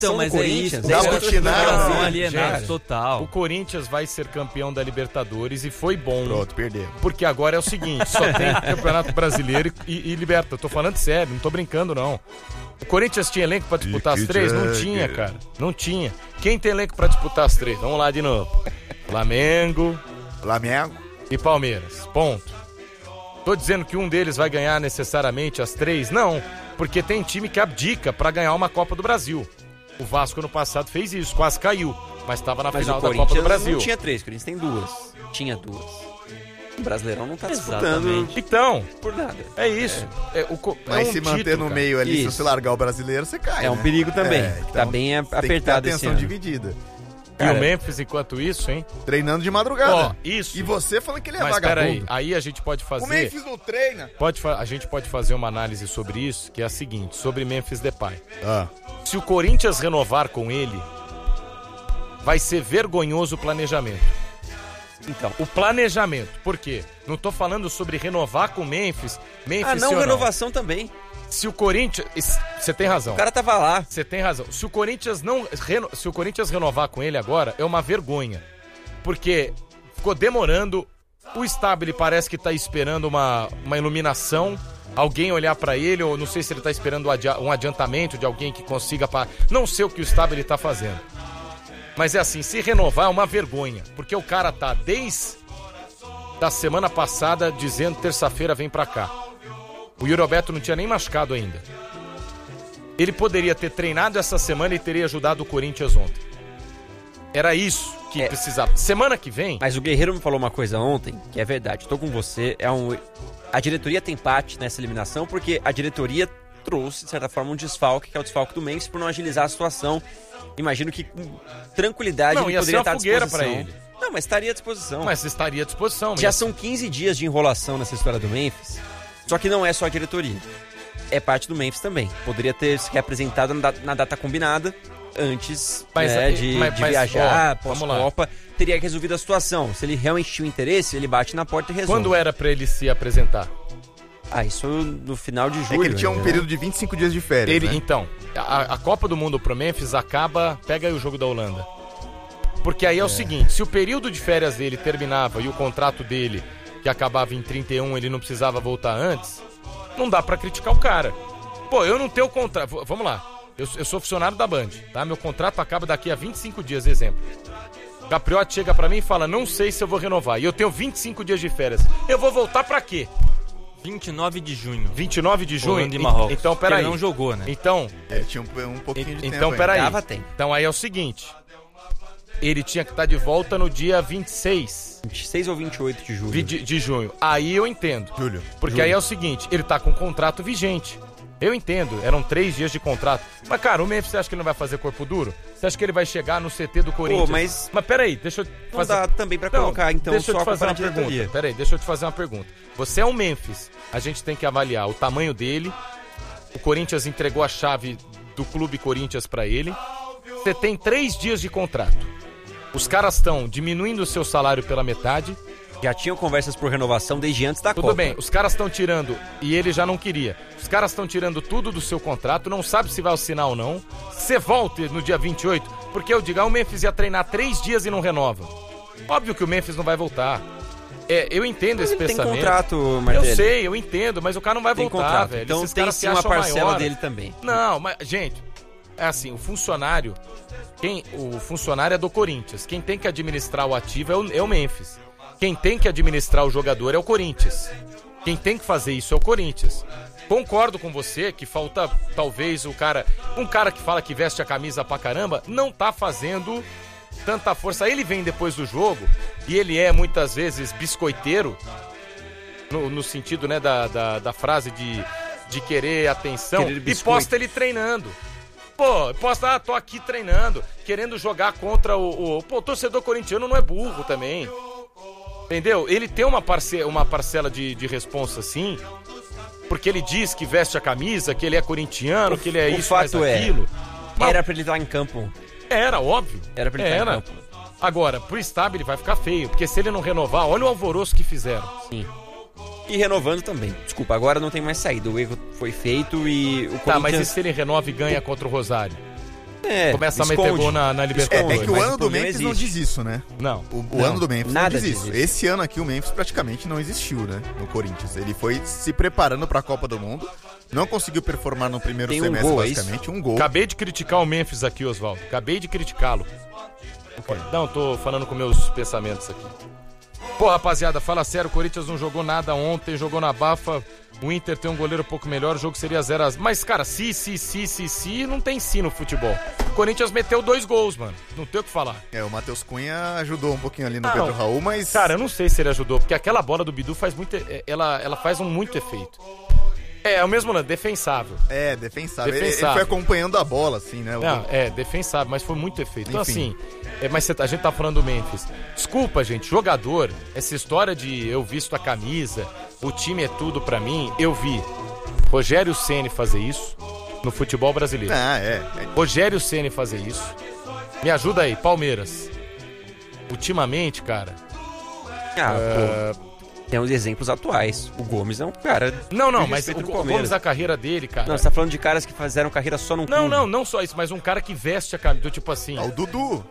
Então, mas é isso. Alienado, total. O Corinthians vai ser campeão da Libertadores e foi bom. Pronto, perdeu. Porque agora é o seguinte, só tem Campeonato Brasileiro e Liberta. Eu tô falando sério, não tô brincando não. O Corinthians tinha elenco pra disputar as três? Não tinha, cara. Não tinha. Quem tem elenco pra disputar as três? Vamos lá de novo. Flamengo e Palmeiras. Ponto. Tô dizendo que um deles vai ganhar necessariamente as três? Não, porque tem time que abdica pra ganhar uma Copa do Brasil. O Vasco no passado fez isso, quase caiu, mas estava na final da Copa do Brasil. Não tinha três, o Corinthians tem duas. Tinha duas. O Brasileirão não tá disputando então, por nada. É isso. Mas se manter no meio ali, se você largar o brasileiro, você cai. É um perigo também. Então, tá bem apertado esse ano. Atenção dividida. Cara, e o Memphis, enquanto isso, hein? Treinando de madrugada. Ó, isso. E você falando que ele é vagabundo. Mas peraí, aí a gente pode fazer... O Memphis não treina. A gente pode fazer uma análise sobre isso, que é a seguinte, sobre Memphis Depay. Se o Corinthians renovar com ele, vai ser vergonhoso o planejamento. Então, o planejamento, por quê? Não tô falando sobre renovar com o Memphis. Renovação também. Se o Corinthians... Você tem razão. O cara tava lá. Você tem razão. Se o Corinthians renovar com ele agora, é uma vergonha. Porque ficou demorando. O Stabile parece que tá esperando uma iluminação. Alguém olhar pra ele, ou não sei se ele tá esperando um adiantamento de alguém que consiga... Não sei o que o Stabile tá fazendo. Mas é assim, se renovar é uma vergonha. Porque o cara tá desde da semana passada dizendo terça-feira vem pra cá. O Yuri Alberto não tinha nem machucado ainda. Ele poderia ter treinado essa semana e teria ajudado o Corinthians ontem. Era isso que precisava. Semana que vem... Mas o Guerreiro me falou uma coisa ontem, que é verdade. Tô com você. A diretoria tem parte nessa eliminação, porque a diretoria trouxe, de certa forma, um desfalque, que é o desfalque do Memphis, por não agilizar a situação. Imagino que com tranquilidade ele poderia estar à disposição. Pra ele. Não, mas estaria à disposição. Mas estaria à disposição. Já são 15 dias de enrolação nessa história do Memphis. Só que não é só a diretoria. É parte do Memphis também. Poderia ter se apresentado na data combinada antes de viajar, pós-Copa. Teria resolvido a situação. Se ele realmente tinha interesse, ele bate na porta e resolve. Quando era pra ele se apresentar? Isso no final de julho. É que ele tinha um período de 25 dias de férias, né? Então, a Copa do Mundo pro Memphis acaba... Pega aí o jogo da Holanda. Porque aí é o seguinte, se o período de férias dele terminava e o contrato dele, que acabava em 31, ele não precisava voltar antes, não dá pra criticar o cara. Pô, eu não tenho contrato... Vamos lá. Eu sou funcionário da Band, tá? Meu contrato acaba daqui a 25 dias, exemplo. Capriotti chega pra mim e fala, não sei se eu vou renovar. E eu tenho 25 dias de férias. Eu vou voltar pra quê? 29 de junho. 29 de junho? Holanda e Marrocos. Então, peraí. Ele não jogou, né? Então... tinha um pouquinho de tempo. Então, peraí. Tem. Então, aí é o seguinte. Ele tinha que estar de volta no dia 26. 26 ou 28 de julho. De junho. Aí eu entendo. Julho. Porque aí é o seguinte, ele tá com contrato vigente. Eu entendo, eram 3 dias de contrato. Mas, cara, o Memphis, você acha que ele não vai fazer corpo duro? Você acha que ele vai chegar no CT do Corinthians? Mas peraí, deixa eu fazer... Não dá também pra colocar, então, deixa eu só te fazer a uma pergunta. Peraí, deixa eu te fazer uma pergunta. Você é um Memphis, a gente tem que avaliar o tamanho dele. O Corinthians entregou a chave do Clube Corinthians pra ele. Você tem 3 dias de contrato. Os caras estão diminuindo o seu salário pela metade. Já tinham conversas por renovação desde antes da Copa. Tudo bem, os caras estão tirando, e ele já não queria, os caras estão tirando tudo do seu contrato, não sabe se vai assinar ou não. Você volta no dia 28, porque eu digo, o Memphis ia treinar 3 dias e não renova. Óbvio que o Memphis não vai voltar. Eu entendo esse pensamento. Tem contrato, Martelli. Eu sei, eu entendo, mas o cara não vai voltar, contrato, velho. Então esses tem sim uma parcela dele também. Não, mas, gente, é assim, o funcionário é do Corinthians. Quem tem que administrar o ativo é o Memphis. Quem tem que administrar o jogador é o Corinthians. Quem tem que fazer isso é o Corinthians. Concordo com você que falta, talvez, um cara que fala que veste a camisa pra caramba, não tá fazendo tanta força. Ele vem depois do jogo e ele é, muitas vezes, biscoiteiro, no sentido, né, da frase de querer atenção, e posta ele treinando. Pô, posta, tô aqui treinando, querendo jogar contra o torcedor corintiano não é burro também. Entendeu? Ele tem uma parcela de responsa, sim, porque ele diz que veste a camisa, que ele é corintiano, que ele é isso, mais aquilo. Era pra ele estar em campo. Era, óbvio. Era pra ele estar em campo. Agora, pro Stabile vai ficar feio, porque se ele não renovar, olha o alvoroço que fizeram. Sim. E renovando também. Desculpa, agora não tem mais saída. O erro foi feito e o Corinthians... Tá, mas e se ele renova e ganha contra o Rosário? começa a meter gol na Libertadores. É que o ano do Memphis não diz isso, né? Não. O ano do Memphis não diz isso. Esse ano aqui o Memphis praticamente não existiu, né? No Corinthians. Ele foi se preparando pra Copa do Mundo. Não conseguiu performar no primeiro semestre, basicamente. Um gol. Acabei de criticar o Memphis aqui, Oswaldo. Acabei de criticá-lo. Não, tô falando com meus pensamentos aqui. Pô, rapaziada, fala sério, o Corinthians não jogou nada ontem, jogou na bafa. O Inter tem um goleiro um pouco melhor, o jogo seria 0-0. Mas, cara, não tem si no futebol. O Corinthians meteu 2 gols, mano. Não tem o que falar. O Matheus Cunha ajudou um pouquinho ali no Pedro Raul, mas... Cara, eu não sei se ele ajudou, porque aquela bola do Bidu faz muito... Ela faz muito efeito. É o mesmo lance, defensável. Defensável. Ele foi acompanhando a bola, assim, né? Defensável, mas foi muito efeito. Então, assim, mas a gente tá falando do Memphis. Desculpa, gente, jogador, essa história de eu visto a camisa, o time é tudo pra mim, eu vi Rogério Ceni fazer isso no futebol brasileiro. Rogério Ceni fazer isso. Me ajuda aí, Palmeiras. Ultimamente, cara... Tem uns exemplos atuais. O Gomes é um cara... Não, mas o Gomes, a carreira dele, cara... Não, você tá falando de caras que fizeram carreira só num clube. Não só isso, mas um cara que veste a camisa, do tipo assim... O Dudu.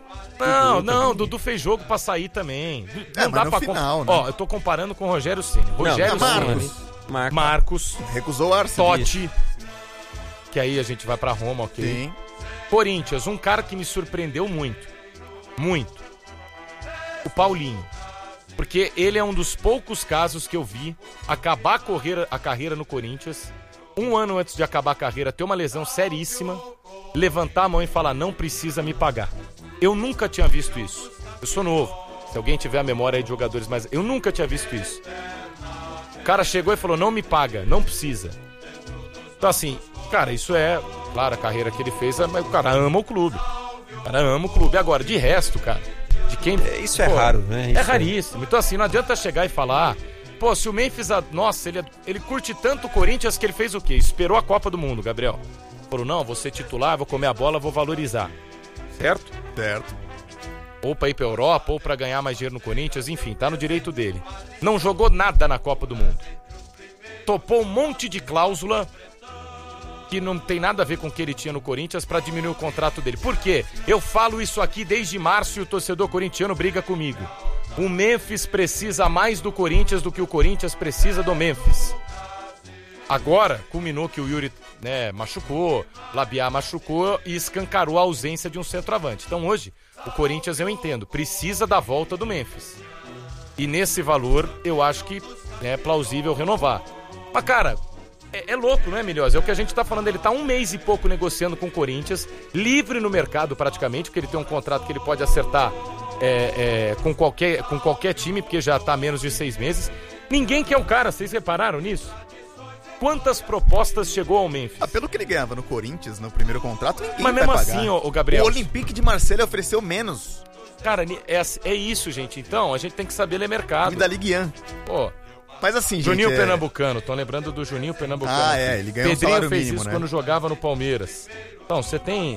Dudu fez jogo pra sair também. Não dá pra final, né? Eu tô comparando com o Rogério Ceni. Rogério Ceni. Marcos. Recusou o Arsenal. Totti. Que aí a gente vai pra Roma, ok? Sim. Corinthians, um cara que me surpreendeu muito. Muito. O Paulinho. Porque ele é um dos poucos casos que eu vi acabar a carreira no Corinthians, um ano antes de acabar a carreira, ter uma lesão seríssima, levantar a mão e falar, não precisa me pagar. Eu nunca tinha visto isso. Eu sou novo. Se alguém tiver a memória aí de jogadores, mas eu nunca tinha visto isso. O cara chegou e falou, não me paga, não precisa. Então assim, cara, isso é, claro, a carreira que ele fez, mas o cara ama o clube. Agora, de resto, cara... De quem... Isso é raro, né? É raríssimo. Então assim, não adianta chegar e falar... Pô, se o Memphis... Nossa, ele curte tanto o Corinthians que ele fez o quê? Esperou a Copa do Mundo, Gabriel. Falou, não, vou ser titular, vou comer a bola, vou valorizar. Certo? Certo. Ou pra ir pra Europa, ou pra ganhar mais dinheiro no Corinthians, enfim, tá no direito dele. Não jogou nada na Copa do Mundo. Topou um monte de cláusula... que não tem nada a ver com o que ele tinha no Corinthians pra diminuir o contrato dele. Por quê? Eu falo isso aqui desde março e o torcedor corintiano briga comigo. O Memphis precisa mais do Corinthians do que o Corinthians precisa do Memphis. Agora, culminou que o Yuri machucou, Labiá machucou e escancarou a ausência de um centroavante. Então hoje, o Corinthians, eu entendo, precisa da volta do Memphis. E nesse valor, eu acho que é plausível renovar. Mas, cara... É louco, não é, Milhós? É o que a gente tá falando. Ele tá 1 mês e pouco negociando com o Corinthians, livre no mercado praticamente, porque ele tem um contrato que ele pode acertar com qualquer time, porque já tá menos de 6 meses. Ninguém quer o cara, vocês repararam nisso? Quantas propostas chegou ao Memphis? Pelo que ele ganhava no Corinthians, no primeiro contrato, ninguém vai pagar. Mas mesmo assim, o Gabriel... O Olympique de Marseille ofereceu menos. Cara, é isso, gente. Então, a gente tem que saber ler mercado. E da Ligue 1. Pô... Mas assim, Juninho gente, Pernambucano, tô lembrando do Juninho Pernambucano. Ele ganhou Pedrinho um salário fez mínimo, isso né? quando jogava no Palmeiras. Então, você tem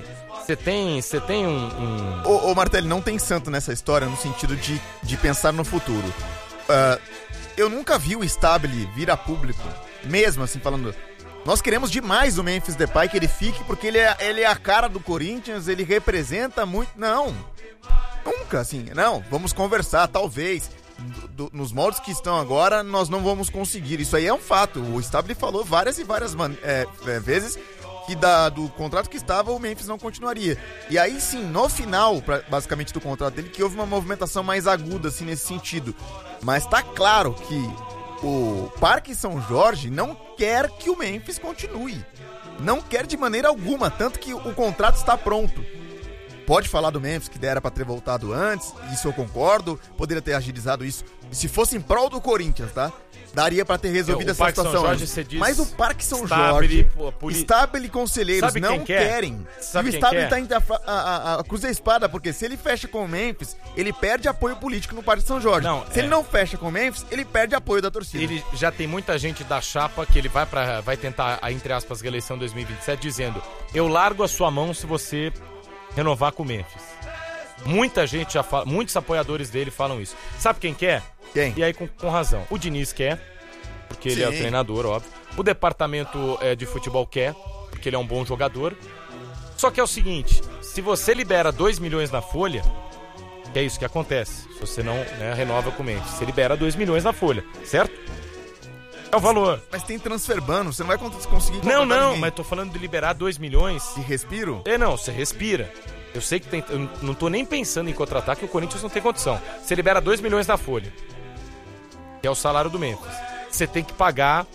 um... Ô Martelli, não tem santo nessa história no sentido de pensar no futuro. Eu nunca vi o Stabile vir a público, mesmo assim, falando... Nós queremos demais o Memphis Depay, que ele fique, porque ele é a cara do Corinthians, ele representa muito... Não, nunca, assim, não, vamos conversar, talvez... nos moldes que estão agora, nós não vamos conseguir. Isso aí é um fato. O Stabile falou várias e várias vezes que do contrato que estava, o Memphis não continuaria. E aí sim, no final, basicamente, do contrato dele, que houve uma movimentação mais aguda, assim, nesse sentido. Mas tá claro que o Parque São Jorge não quer que o Memphis continue. Não quer de maneira alguma, tanto que o contrato está pronto. Pode falar do Memphis, que era pra ter voltado antes, isso eu concordo, poderia ter agilizado isso. E se fosse em prol do Corinthians, tá? Daria pra ter resolvido essa situação. Mas o Parque São Jorge, Stabile e conselheiros não querem. E o Stabile tá entre a cruz da espada, porque se ele fecha com o Memphis, ele perde apoio político no Parque São Jorge. Se ele não fecha com o Memphis, ele perde apoio da torcida. Ele já tem muita gente da chapa que ele vai tentar, entre aspas, a eleição 2027, dizendo: eu largo a sua mão se você renovar com o Memphis. Muita gente muitos apoiadores dele falam isso. Sabe quem quer? Quem? E aí com razão. O Diniz quer, porque ele é o treinador, óbvio. O departamento de futebol quer, porque ele é um bom jogador. Só que é o seguinte, se você libera 2 milhões na folha, que é isso que acontece. Se você não renova com o Memphis, você libera 2 milhões na folha, certo? É o valor. Mas tem transfer ban, você não vai conseguir contratar ninguém. Mas tô falando de liberar 2 milhões. De respiro? Não, você respira. Eu sei que tem. Eu não tô nem pensando em contratar, que o Corinthians não tem condição. Você libera 2 milhões na folha, que é o salário do Memphis. Você tem que pagar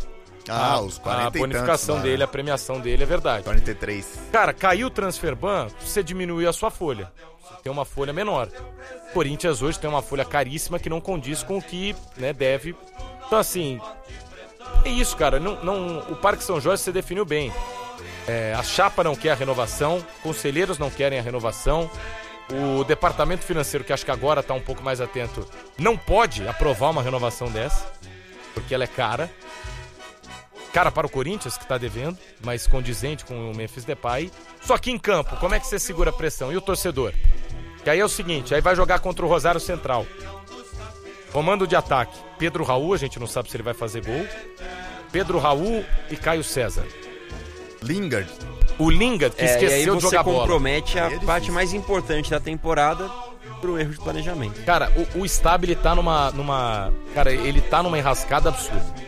os 40 a bonificação dele, a premiação dele, é verdade. 43. Cara, caiu o transfer ban, você diminuiu a sua folha. Você tem uma folha menor. O Corinthians hoje tem uma folha caríssima que não condiz com o que deve. Então, assim, é isso, cara. O Parque São Jorge você definiu bem. A chapa não quer a renovação, conselheiros não querem a renovação, o departamento financeiro, que acho que agora está um pouco mais atento, não pode aprovar uma renovação dessa, porque ela é cara. Cara para o Corinthians, que está devendo, mas condizente com o Memphis Depay. Só que em campo, como é que você segura a pressão? E o torcedor? Que aí é o seguinte, aí vai jogar contra o Rosário Central. Comando de ataque, Pedro Raul, a gente não sabe se ele vai fazer gol. Pedro Raul e Caio César. Lingard. O Lingard, que esqueceu de jogar bola. Você compromete a parte mais importante da temporada pro erro de planejamento. Cara, o Stabile tá Cara, ele tá numa enrascada absurda.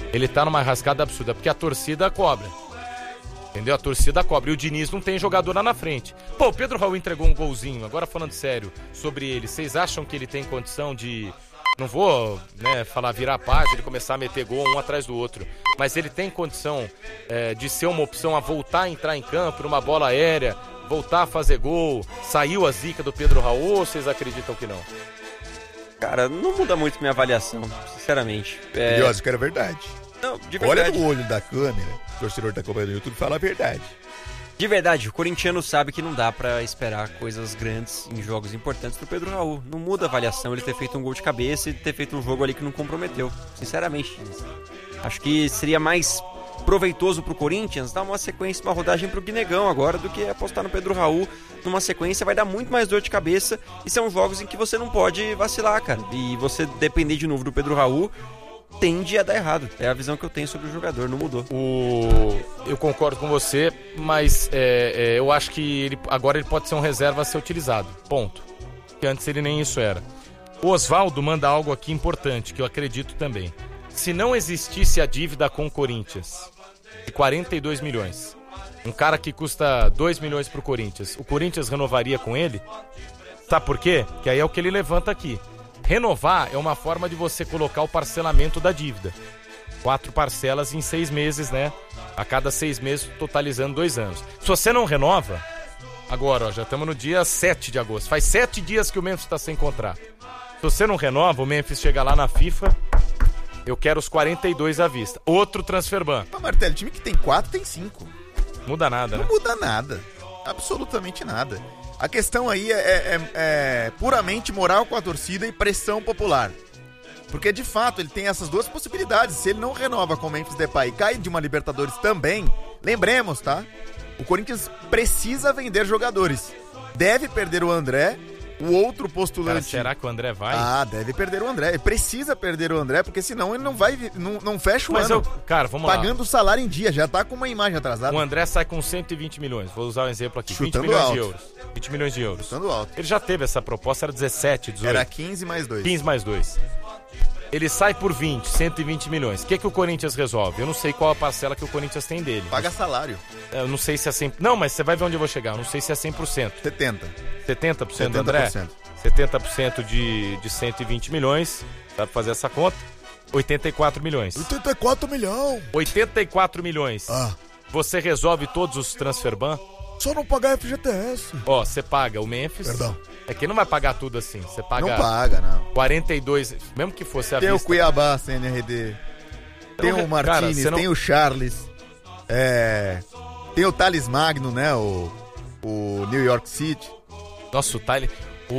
Porque a torcida cobra. Entendeu? A torcida cobra. E o Diniz não tem jogador lá na frente. Pô, o Pedro Raul entregou um golzinho. Agora falando sério sobre ele, vocês acham que ele tem condição de... Não vou virar a página e começar a meter gol um atrás do outro. Mas ele tem condição de ser uma opção a voltar a entrar em campo numa bola aérea, voltar a fazer gol. Saiu a zica do Pedro Raul ou vocês acreditam que não? Cara, não muda muito minha avaliação, sinceramente. Eu acho que era verdade. Não, de verdade. Olha no olho da câmera, o torcedor da Copa do YouTube fala a verdade. De verdade, o corintiano sabe que não dá pra esperar coisas grandes em jogos importantes do Pedro Raul. Não muda a avaliação ele ter feito um gol de cabeça e ter feito um jogo ali que não comprometeu. Sinceramente. Acho que seria mais proveitoso pro Corinthians dar uma sequência, uma rodagem pro Guinegão agora do que apostar no Pedro Raul. Numa sequência vai dar muito mais dor de cabeça e são jogos em que você não pode vacilar, cara. E você depender de novo do Pedro Raul tende a dar errado. É a visão que eu tenho sobre o jogador, não mudou. Eu concordo com você, mas eu acho que agora ele pode ser um reserva a ser utilizado. Ponto. Porque antes ele nem isso era. O Oswaldo manda algo aqui importante, que eu acredito também. Se não existisse a dívida com o Corinthians, de 42 milhões, um cara que custa 2 milhões pro Corinthians, o Corinthians renovaria com ele? Sabe por quê? Que aí é o que ele levanta aqui. Renovar é uma forma de você colocar o parcelamento da dívida. 4 parcelas em 6 meses, A cada 6 meses, totalizando 2 anos. Se você não renova, agora, já estamos no dia 7 de agosto. Faz 7 dias que o Memphis está sem contrato. Se você não renova, o Memphis chega lá na FIFA, eu quero os 42 à vista. Outro transfer ban. Martelo, time que tem 4 tem 5. Muda nada, Não muda nada. Absolutamente nada. A questão aí é puramente moral com a torcida e pressão popular. Porque, de fato, ele tem essas duas possibilidades. Se ele não renova com o Memphis Depay e cai de uma Libertadores também, lembremos, tá? O Corinthians precisa vender jogadores. Deve perder o André, o outro postulante... Cara, será que o André vai? Deve perder o André. Ele precisa perder o André, porque senão ele não vai, não fecha o ano. Cara, vamos lá. Pagando o salário em dia, já tá com uma imagem atrasada. O André sai com 120 milhões. Vou usar um exemplo aqui. Chutando 20 milhões alto. de euros. 20 milhões de euros. Chutando alto. Ele já teve essa proposta, era 17, 18. Era 15 mais 2. 15 mais 2. Ele sai por 120 milhões. O que o Corinthians resolve? Eu não sei qual a parcela que o Corinthians tem dele. Paga salário. Eu não sei se é 100%. Não, mas você vai ver onde eu vou chegar. Eu não sei se é 100%. 70% do André? 70% de 120 milhões. Sabe fazer essa conta? 84 milhões. 84 milhões. 84 milhões. Você resolve todos os transfer ban? Só não pagar FGTS. Você paga o Memphis. Perdão. É que não vai pagar tudo assim. Você paga... Não paga, não. 42, mesmo que fosse a vista. Tem o Cuiabá, CNRD. Tem o Martínez, tem o Charles. Tem o Thales Magno, o New York City. Nossa, o Thales...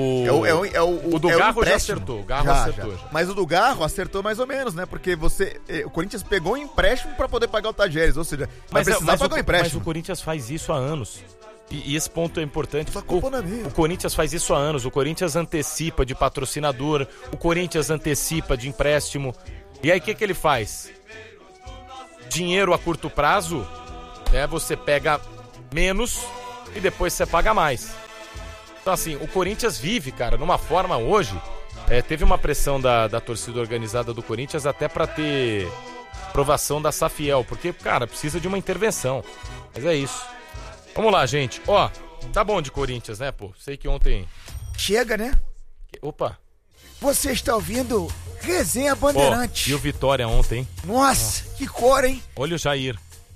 O do Garro já acertou. O Garro acertou. Já. Mas o do Garro acertou mais ou menos, Porque o Corinthians pegou um empréstimo pra poder pagar o Tajeres. Ou seja, vai precisar pagar o empréstimo. Mas o Corinthians faz isso há anos. E esse ponto é importante. O Corinthians faz isso há anos. O Corinthians antecipa de patrocinador. O Corinthians antecipa de empréstimo. E aí o que ele faz? Dinheiro a curto prazo, você pega menos e depois você paga mais. Então assim, o Corinthians vive, cara, numa forma hoje, teve uma pressão da torcida organizada do Corinthians até pra ter aprovação da Safiel, porque, cara, precisa de uma intervenção. Mas é isso. Vamos lá, gente. Ó, tá bom de Corinthians, né, pô? Sei que ontem... Chega, né? Opa. Você está ouvindo Resenha Bandeirante. E o Vitória ontem, hein? Nossa, que cor, hein? Olha o Jair.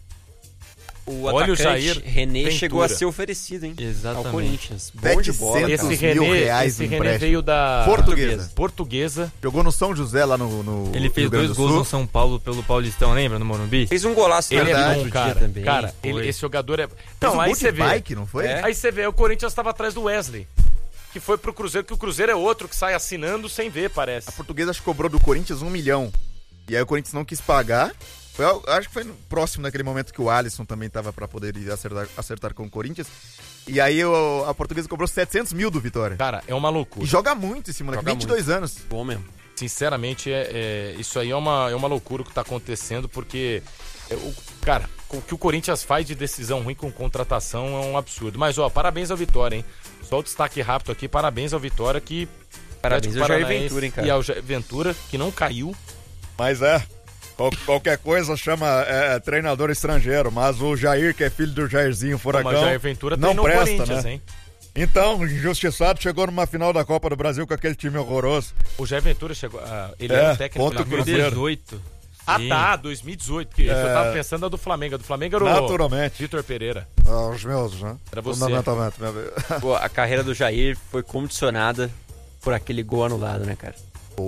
Olha o Jair René Ventura. chegou a ser oferecido, hein? Exatamente. Ao Corinthians. Bom de bola. Esse René veio da Portuguesa. Jogou no São José, lá no Ele fez 2 gols no São Paulo pelo Paulistão, lembra? No Morumbi? Fez um golaço Ele é bom, dia cara. também. Cara, esse jogador é... Não, aí você vê. bike, não foi? Aí você vê, o Corinthians estava atrás do Wesley, que foi pro Cruzeiro, que o Cruzeiro é outro que sai assinando sem ver, parece. A Portuguesa acho que cobrou do Corinthians 1 milhão. E aí o Corinthians não quis pagar. Acho que foi próximo daquele momento que o Alisson também tava pra poder acertar com o Corinthians. E aí a Portuguesa cobrou 700 mil do Vitória. Cara, é uma loucura. E joga muito esse moleque, 22 anos. Bom mesmo. Sinceramente, isso aí é uma loucura o que tá acontecendo, porque, cara, o que o Corinthians faz de decisão ruim com contratação é um absurdo. Mas, ó, parabéns ao Vitória, hein? Só o destaque rápido aqui, parabéns ao Vitória, que... Parabéns ao Jair Ventura, hein, cara? E ao Jair Ventura, que não caiu. Mas qualquer coisa chama treinador estrangeiro, mas o Jair, que é filho do Jairzinho Furacão, mas o Jair Ventura não treinou presta, Corinthians, né? hein? Então, injustiçado, chegou numa final da Copa do Brasil com aquele time horroroso. O Jair Ventura chegou... ele era o técnico contra do o Cruzeiro. 2018. Ah, tá, 2018. Porque eu tava pensando a do Flamengo. A do Flamengo era o Naturalmente. Vitor Pereira. Os meus, né? Era você. Fundamentalmente. Pô, a carreira do Jair foi condicionada por aquele gol anulado, né, cara?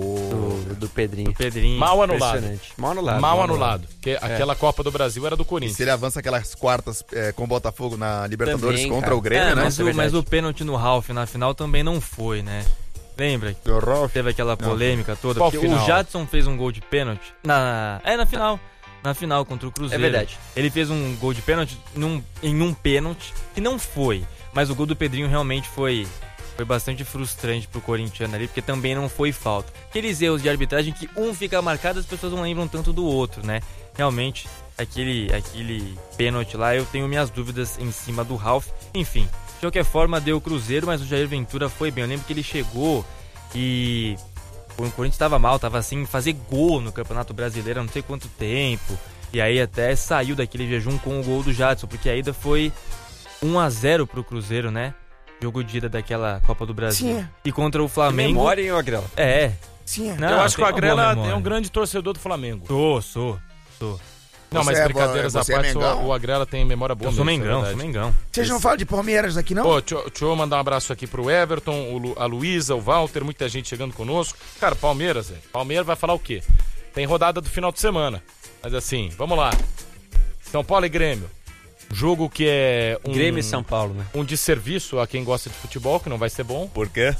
Do Pedrinho. Pedrinho. Mal anulado. Impressionante. Mal Mal anulado. Porque aquela Copa do Brasil era do E Corinthians. se ele avança aquelas quartas com o Botafogo na Libertadores Também, contra cara. o Grêmio, né? Mas o pênalti no Ralf na final também não foi, né? Lembra? Teve aquela polêmica toda. Qual Porque final? o Jadson fez um gol de pênalti na final. Na final contra o Cruzeiro. É verdade. Ele fez um gol de pênalti em um pênalti que não foi. Mas o gol do Pedrinho realmente foi bastante frustrante pro corintiano ali, porque também não foi falta. Aqueles erros de arbitragem que um fica marcado, as pessoas não lembram tanto do outro, né? Realmente, aquele pênalti lá, eu tenho minhas dúvidas em cima do Ralf. Enfim, de qualquer forma, deu o Cruzeiro, mas o Jair Ventura foi bem. Eu lembro que ele chegou e o Corinthians estava mal, estava assim, fazer gol no Campeonato Brasileiro há não sei quanto tempo. E aí até saiu daquele jejum com o gol do Jadson, porque a ida foi 1-0 pro Cruzeiro, né? Jogo de ida daquela Copa do Brasil. Sim. E contra o Flamengo... Memória, hein, Agrela? É. Sim. Não, eu acho que o tem uma boa Agrela memória. é um grande torcedor do Flamengo. Sou. Não, mas brincadeiras à você é parte, Mengão? o Agrela tem memória boa. Eu sou mesmo, Mengão, isso é sou verdade. Mengão. Vocês não falam de Palmeiras aqui, não? Pô, deixa eu mandar um abraço aqui pro Everton, a Luísa, o Walter, muita gente chegando conosco. Cara, Palmeiras, velho. Palmeiras vai falar o quê? Tem rodada do final de semana. Mas assim, vamos lá. São Paulo e Grêmio. Jogo que é Grêmio e São Paulo, né? um desserviço a quem gosta de futebol, que não vai ser bom. Por quê?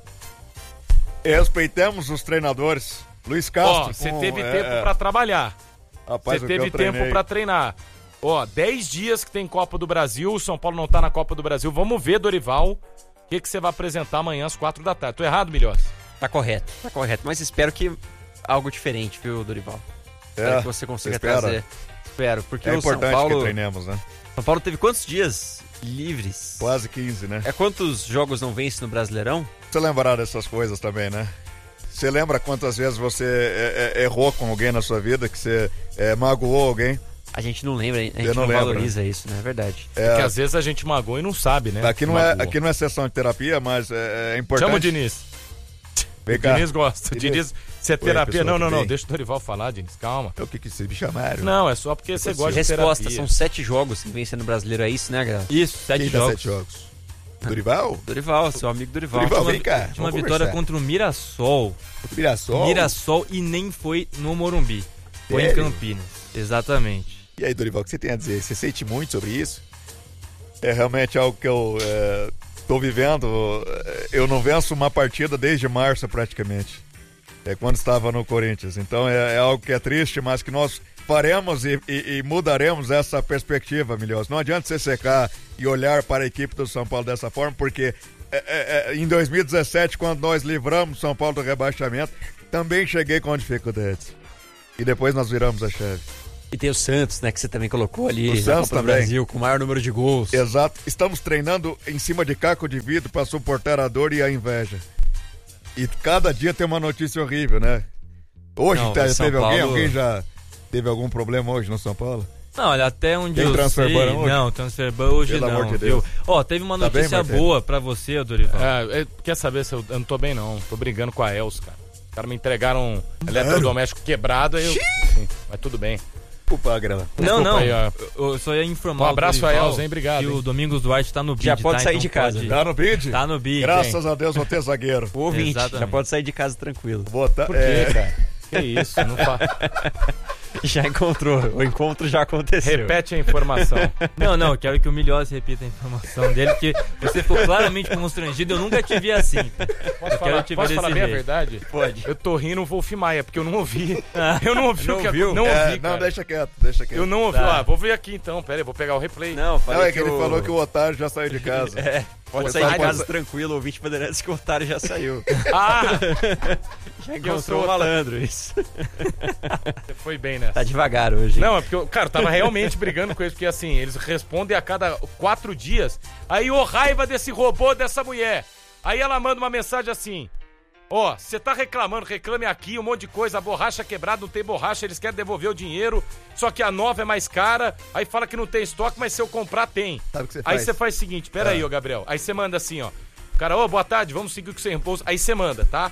Respeitemos os treinadores. Luiz Castro. Ó, você teve tempo pra trabalhar. Rapaz, Você o que eu teve tempo treinei. pra treinar. Ó, 10 dias que tem Copa do Brasil, o São Paulo não tá na Copa do Brasil. Vamos ver, Dorival, o que você vai apresentar amanhã às 4 da tarde. Tô errado, Milhós? Tá correto. Mas espero que algo diferente, viu, Dorival? Espero que você consiga espera? trazer. Espero, porque É o São importante Paulo... que treinemos, né? São Paulo teve quantos dias livres? Quase 15, né? Quantos jogos não vence no Brasileirão? Você lembrar dessas coisas também, né? Você lembra quantas vezes você errou com alguém na sua vida, que você magoou alguém? A gente não lembra, a gente não não lembra. valoriza isso, né? É verdade. Porque às vezes a gente magoa e não sabe, né? Aqui não é sessão de terapia, mas é importante. Chama o Diniz. Vem O cá. Diniz gosta. O Diniz, se é Oi, terapia... pessoal, Não, tudo bem? deixa o Dorival falar, Diniz, calma. O que vocês me chamaram? Não, é só porque você gosta de Resposta, terapia. são 7 jogos sem vencer no Brasileiro, é isso, né, galera? Isso, 7 Quem dá jogos. 7 jogos? Dorival? Dorival, seu amigo Dorival. Dorival, vem cá. Tinha uma vamos vitória conversar. contra o Mirassol. Mirassol? Mirassol e nem foi no Morumbi. Foi em Sério? Campinas. Exatamente. E aí, Dorival, o que você tem a dizer? Você sente muito sobre isso? É realmente algo que eu tô vivendo. Eu não venço uma partida desde março, praticamente. Quando estava no Corinthians. Então é algo que é triste, mas que nós faremos e mudaremos essa perspectiva, Milhões. Não adianta você secar e olhar para a equipe do São Paulo dessa forma, porque em 2017, quando nós livramos São Paulo do rebaixamento, também cheguei com dificuldades. E depois nós viramos a chave. E tem o Santos, né, que você também colocou ali. O Santos também. Brasil, com o maior número de gols. Exato. Estamos treinando em cima de caco de vidro para suportar a dor e a inveja. E cada dia tem uma notícia horrível, né? Hoje teve alguém já teve algum problema hoje no São Paulo? Não, olha, até onde tem eu transfer sei... hoje? Não, transfer ban hoje Pelo não, amor de viu? Deus. Ó, teve uma notícia boa pra você, Dorival. Quer saber se eu não tô bem, não. Tô brigando com a Els, cara. Os caras me entregaram um eletrodoméstico quebrado, aí eu... Sim, mas tudo bem. Desculpa, Grela. Não. Aí, eu só ia informar um abraço o Dorival, a Els, hein? Obrigado. que o Domingos Duarte tá no bid, Já pode sair então de casa. Tá no bid? Tá no bid. Graças a Deus vou ter zagueiro. O ouvinte, Exatamente. já pode sair de casa tranquilo. Por quê, cara? Que isso, não faz. Já encontrou, o encontro já aconteceu. Repete a informação. Não, quero que o Milhouse repita a informação dele, porque você ficou claramente constrangido, eu nunca te vi assim. Posso falar bem a verdade? Pode. Eu tô rindo o Wolf Maia, porque eu não ouvi. Eu não ouvi o que ouviu? não ouvi, Não, cara. deixa quieto. Eu não ouvi. Tá. Vou ver aqui então, pera aí, vou pegar o replay. Não, Não, é que ele falou que o otário já saiu de casa. Pode sair de casa tranquilo, o ouvinte Bandeirantes que o otário já saiu. Já encontrou o malandro, isso. Você foi bem nessa. Tá devagar hoje. Não, é porque, cara, eu tava realmente brigando com eles, porque assim, eles respondem a cada 4 dias. Aí, raiva desse robô, dessa mulher. Aí ela manda uma mensagem assim: você tá reclamando, reclame aqui, um monte de coisa, a borracha quebrada, não tem borracha, eles querem devolver o dinheiro, só que a nova é mais cara, aí fala que não tem estoque, mas se eu comprar, tem. Sabe o que você Aí faz? você faz o seguinte, pera aí, Gabriel, aí você manda assim, cara, boa tarde, vamos seguir com o seu reembolso, aí você manda, tá?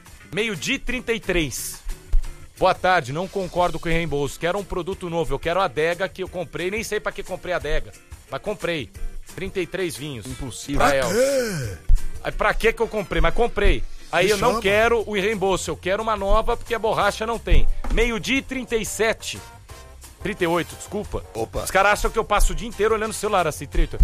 12h33. Boa tarde, não concordo com o reembolso, quero um produto novo, eu quero a adega que eu comprei, nem sei pra que comprei a adega, mas comprei, 33 vinhos. Impossível. Pra El. Aí pra que eu comprei? Mas comprei. Aí eu não quero o reembolso, eu quero uma nova porque a borracha não tem. 12h37. 38, desculpa. Opa. Os caras acham que eu passo o dia inteiro olhando o celular assim, Trito.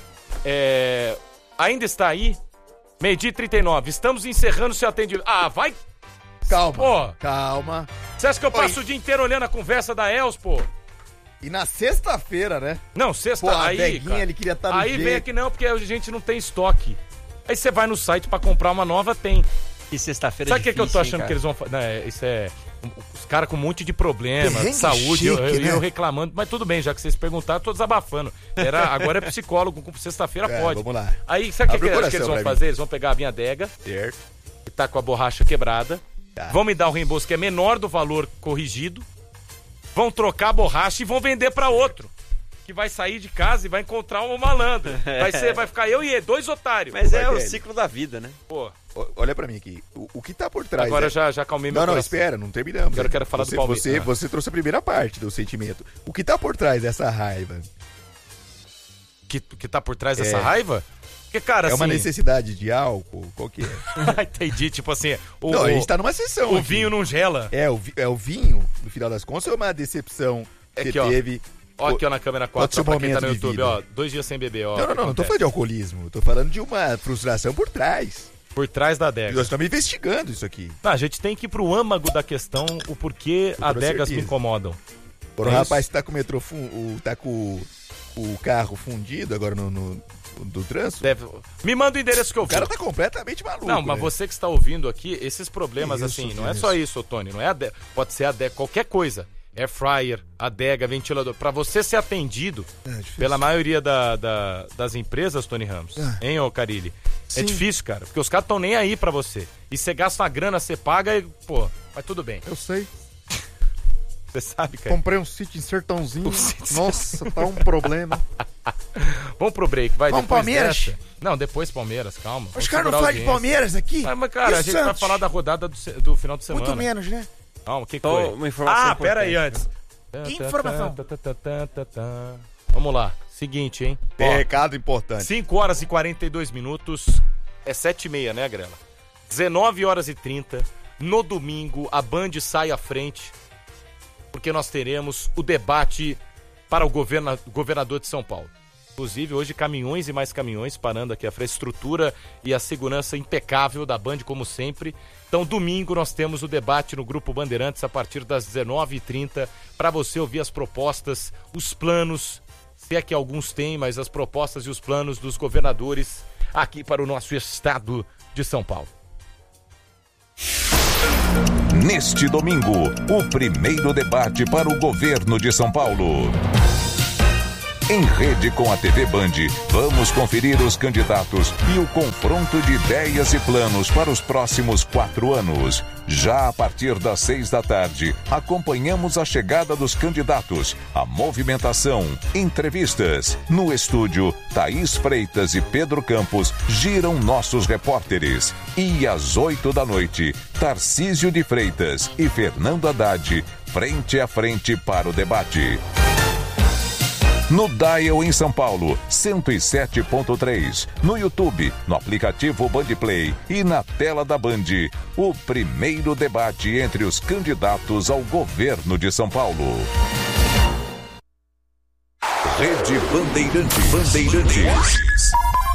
Ainda está aí? 12h39. Estamos encerrando seu atendimento. Vai. Calma. Pô. Calma. Você acha que eu passo o dia inteiro olhando a conversa da Els, pô? E na sexta-feira, né? Não, sexta, Pô, a aí, Deguinha, cara, ele queria estar no aí jeito. vem aqui não, porque a gente não tem estoque. Aí você vai no site pra comprar uma nova, tem. E sexta-feira Sabe o que eu tô achando que eles vão fazer? Isso é... Os caras com um monte de problema, de saúde, eu reclamando. Mas tudo bem, já que vocês perguntaram, eu tô desabafando. Agora é psicólogo, sexta-feira pode. Vamos lá. Aí, sabe o que eles vão fazer? Eles vão pegar a minha adega, que tá com a borracha quebrada, vão me dar o reembolso que é menor do valor corrigido, vão trocar a borracha e vão vender pra outro. Que vai sair de casa e vai encontrar um malandro. Vai ficar eu e 2 otários. Mas é o ciclo da vida, né? Pô. Olha pra mim aqui. O que tá por trás... Agora já acalmei meu coração. Não, espera, não terminamos. Agora eu quero falar do Palmeiras. Você trouxe a primeira parte do sentimento. O que tá por trás dessa raiva? Que tá por trás dessa raiva? Porque, cara, é uma necessidade de álcool? Qual que é? Entendi, tipo assim... a gente tá numa sessão O aqui. vinho não gela. É o vinho, no final das contas, ou é uma decepção que teve... Ó, aqui ó, na câmera 4, pra quem tá no YouTube, ó, 2 dias sem beber, ó. Não tô falando de alcoolismo, tô falando de uma frustração por trás. Por trás da adega. Nós estamos investigando isso aqui. A gente tem que ir pro âmago da questão, o porquê adegas me incomodam. O rapaz tá com o metrô, tá com o carro fundido agora do trânsito. Me manda o endereço que eu vi. O cara tá completamente maluco. Não, mas você que está ouvindo aqui, esses problemas assim, não é só isso, Tony, não é pode ser adega, qualquer coisa. Air fryer, adega, ventilador. Pra você ser atendido pela maioria das empresas, Tony Ramos, hein, ô Carilli? É difícil, cara, porque os caras estão nem aí pra você. E você gasta uma grana, você paga e, pô, mas tudo bem. Eu sei. Você sabe, cara. Comprei um sítio em Sertãozinho. Nossa, tá um problema. Vamos pro break, vai. Vamos Palmeiras? Dessa. Não, depois Palmeiras, calma. Os caras não falam de Palmeiras aqui? Mas cara, a gente vai falar da rodada do final de semana. Muito menos, né? Calma, o que foi? Uma informação pera aí antes. Que informação? Vamos lá, seguinte, hein? Recado importante. 5 horas e 42 minutos, é 7h30, né, Grela? 19h30, no domingo, a Band sai à frente, porque nós teremos o debate para o governador de São Paulo. Inclusive, hoje, caminhões e mais caminhões parando aqui. A infraestrutura e a segurança impecável da Band, como sempre. Então, domingo, nós temos o debate no Grupo Bandeirantes a partir das 19h30 para você ouvir as propostas, os planos, se é que alguns têm, mas as propostas e os planos dos governadores aqui para o nosso estado de São Paulo. Neste domingo, o primeiro debate para o governo de São Paulo. Em rede com a TV Band, vamos conferir os candidatos e o confronto de ideias e planos para os próximos 4 anos. Já a partir das 6 da tarde, acompanhamos a chegada dos candidatos, a movimentação, entrevistas. No estúdio, Thaís Freitas e Pedro Campos giram nossos repórteres. E às 8 da noite, Tarcísio de Freitas e Fernando Haddad, frente a frente para o debate. No Dial em São Paulo, 107.3. No YouTube, no aplicativo Bandplay e na tela da Band, o primeiro debate entre os candidatos ao governo de São Paulo. Rede Bandeirantes.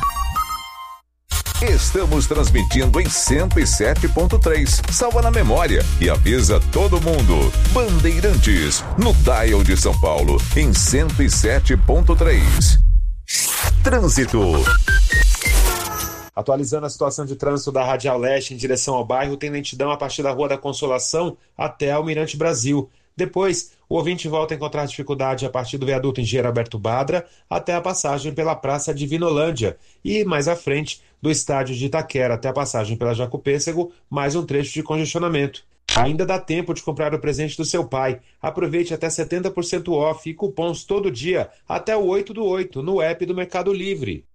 Estamos transmitindo em 107.3. Salva na memória e avisa todo mundo. Bandeirantes, no Dial de São Paulo, em 107.3. Trânsito. Atualizando a situação de trânsito da Radial Leste em direção ao bairro, tem lentidão a partir da Rua da Consolação até Almirante Brasil. Depois, o ouvinte volta a encontrar dificuldade a partir do viaduto Engenheiro Alberto Badra até a passagem pela Praça de Vinolândia e, mais à frente, do estádio de Itaquera até a passagem pela Jacopêssego, mais um trecho de congestionamento. Ainda dá tempo de comprar o presente do seu pai. Aproveite até 70% off e cupons todo dia até o 8/8 no app do Mercado Livre.